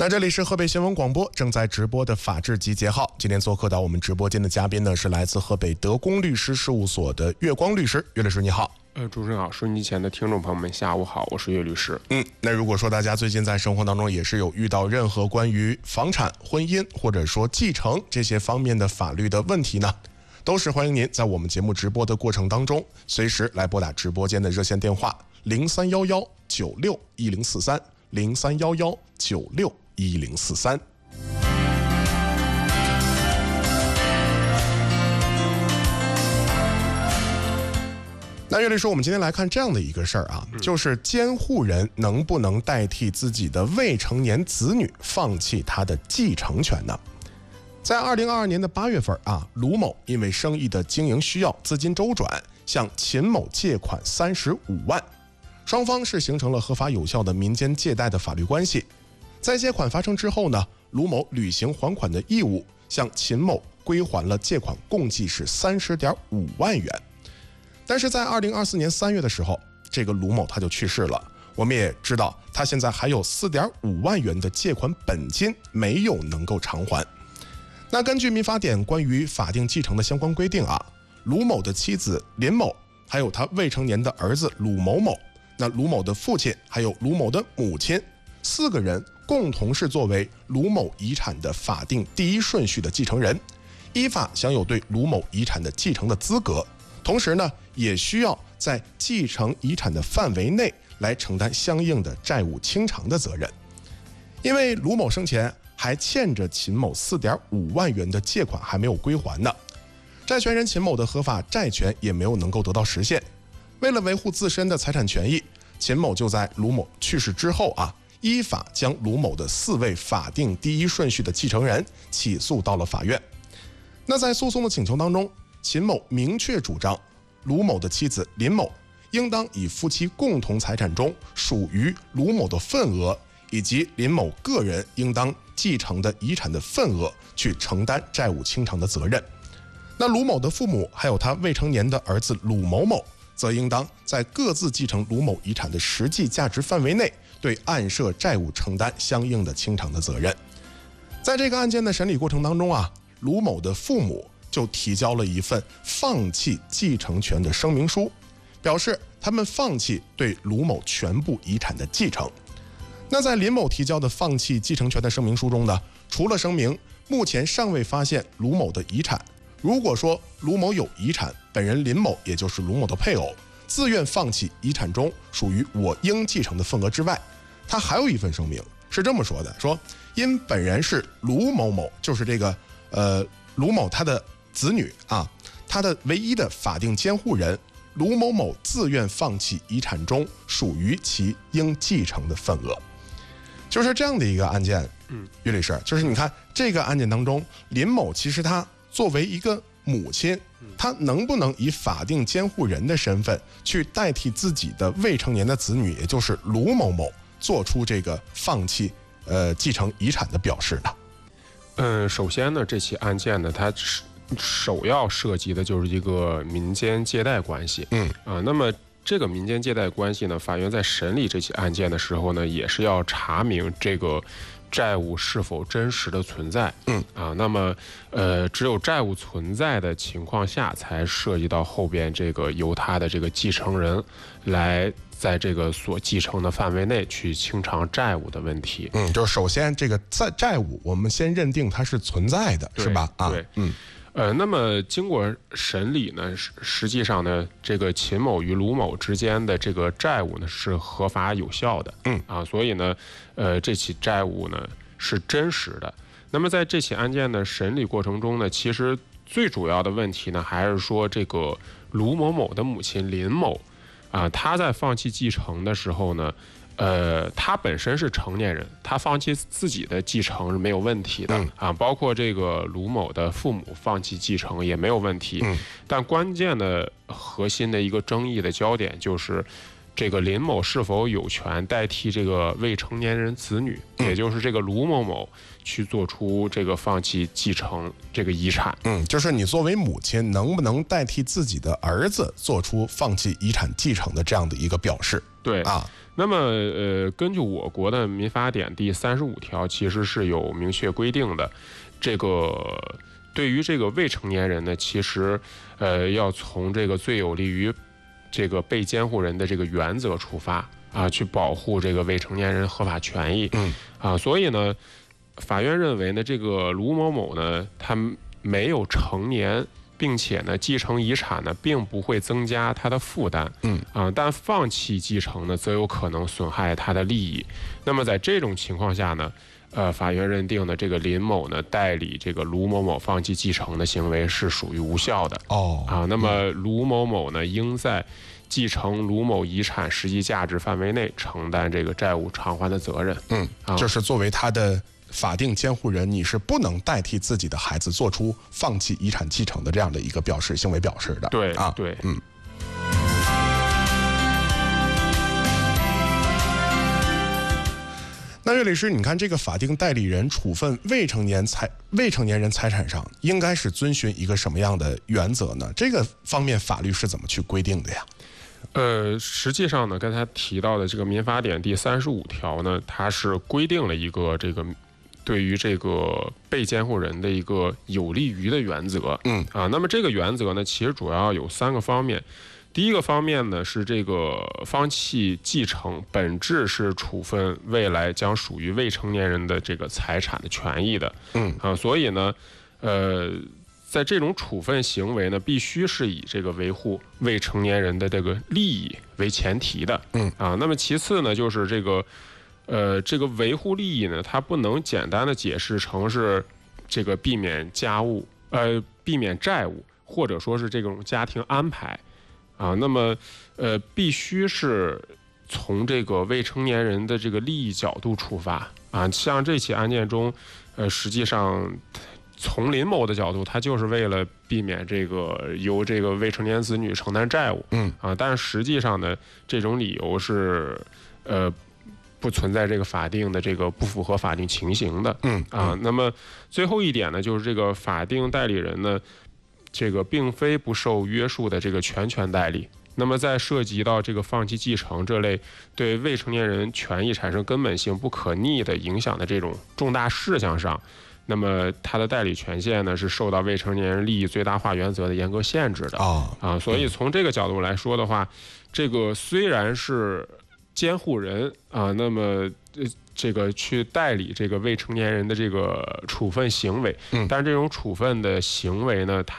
那这里是河北新闻广播正在直播的法治集结号。今天做客到我们直播间的嘉宾呢，是来自河北德公律师事务所的岳光律师。岳律师你好。 主持人好，收音机前的听众朋友们，下午好，我是岳律师。 那如果说大家最近在生活当中也是有遇到任何关于房产、婚姻或者说继承这些方面的法律的问题呢，都是欢迎您在我们节目直播的过程当中，随时来拨打直播间的热线电话0311961043，0311961043。那岳律师，我们今天来看这样的一个事儿啊，就是监护人能不能代替自己的未成年子女放弃他的继承权呢？在2022年的8月份啊，卢某因为生意的经营需要，资金周转，向秦某借款35万，双方是形成了合法有效的民间借贷的法律关系。在借款发生之后呢，卢某履行还款的义务，向秦某归还了借款，共计是30.5万元。但是在2024年3月的时候，这个卢某他就去世了。我们也知道，他现在还有4.5万元的借款本金没有能够偿还。那根据民法典关于法定继承的相关规定啊，卢某的妻子林某，还有他未成年的儿子鲁某某，那卢某的父亲还有卢某的母亲，4个人共同是作为卢某遗产的法定第一顺序的继承人，依法享有对卢某遗产的继承的资格。同时呢，也需要在继承遗产的范围内来承担相应的债务清偿的责任。因为卢某生前还欠着秦某4.5万元的借款还没有归还呢，债权人秦某的合法债权也没有能够得到实现。为了维护自身的财产权益，秦某就在卢某去世之后啊，依法将卢某的4位法定第一顺序的继承人起诉到了法院。那在诉讼的请求当中，秦某明确主张，卢某的妻子林某应当以夫妻共同财产中属于卢某的份额，以及林某个人应当继承的遗产的份额去承担债务清偿的责任。那卢某的父母还有他未成年的儿子鲁某某，则应当在各自继承卢某遗产的实际价值范围内，对案涉债务承担相应的清偿的责任。在这个案件的审理过程当中啊，卢某的父母就提交了一份放弃继承权的声明书，表示他们放弃对卢某全部遗产的继承。那在林某提交的放弃继承权的声明书中呢，除了声明目前尚未发现卢某的遗产，如果说卢某有遗产，本人林某也就是卢某的配偶自愿放弃遗产中属于我应继承的份额之外，他还有一份声明是这么说的，说因本人是卢某某，就是这个卢某他的子女啊，他的唯一的法定监护人卢某某自愿放弃遗产中属于其应继承的份额。就是这样的一个案件，岳律师，就是你看这个案件当中，林某其实他作为一个母亲，他能不能以法定监护人的身份去代替自己的未成年的子女，也就是卢某某，做出这个放弃继承遗产的表示呢？ 首先呢，这起案件呢，它首要涉及的就是一个民间借贷关系。那么这个民间借贷关系呢，法院在审理这起案件的时候呢，也是要查明这个债务是否真实的存在。那么只有债务存在的情况下，才涉及到后边这个由他的这个继承人来在这个所继承的范围内去清偿债务的问题。 就是首先这个债务我们先认定它是存在的，是吧？ 对。那么经过审理呢，实际上呢，这个秦某与卢某之间的这个债务呢是合法有效的。所以呢，这起债务呢是真实的。那么在这起案件的审理过程中呢，其实最主要的问题呢，还是说这个卢某某的母亲林某他在放弃继承的时候呢，他本身是成年人，他放弃自己的继承是没有问题的包括这个卢某的父母放弃继承也没有问题。但关键的核心的一个争议的焦点就是这个林某是否有权代替这个未成年人子女，也就是这个卢某某去做出这个放弃继承这个遗产。 就是你作为母亲能不能代替自己的儿子做出放弃遗产继承的这样的一个表示？ 对那么根据我国的民法典第35条，其实是有明确规定的，这个对于这个未成年人呢，其实要从这个最有利于这个被监护人的这个原则出发啊，去保护这个未成年人合法权益。所以呢，法院认为呢，这个卢某某呢，他没有成年，并且呢，继承遗产呢，并不会增加他的负担。但放弃继承呢，则有可能损害他的利益。那么在这种情况下呢，法院认定呢，这个林某呢代理这个卢某某放弃继承的行为是属于无效的。那么卢某某呢，应在继承卢某遗产实际价值范围内承担这个债务偿还的责任。 就是作为他的法定监护人，你是不能代替自己的孩子做出放弃遗产继承的这样的一个行为表示的。 对。 那岳律师，你看这个法定代理人处分未成年人财产上，应该是遵循一个什么样的原则呢？这个方面法律是怎么去规定的呀？ 实际上呢，刚才提到的这个民法典第35条呢，它是规定了一个这个对于这个被监护人的一个有利于的原则。那么这个原则呢，其实主要有3个方面。第一个方面呢，是这个放弃继承本质是处分未来将属于未成年人的这个财产的权益的。所以呢，在这种处分行为呢，必须是以这个维护未成年人的这个利益为前提的。那么其次呢，就是这个维护利益呢，它不能简单的解释成是这个避免避免债务，或者说是这种家庭安排。那么必须是从这个未成年人的这个利益角度出发。像这起案件中，实际上从林某的角度，他就是为了避免这个由这个未成年子女承担债务。但是实际上呢，这种理由是不存在这个法定的这个不符合法定情形的。那么最后一点呢，就是这个法定代理人呢，这个并非不受约束的这个全权代理。那么在涉及到这个放弃继承这类对未成年人权益产生根本性不可逆的影响的这种重大事项上，那么他的代理权限呢，是受到未成年人利益最大化原则的严格限制的。所以从这个角度来说的话，这个虽然是监护人那么这个去代理这个未成年人的这个处分行为，但是这种处分的行为呢，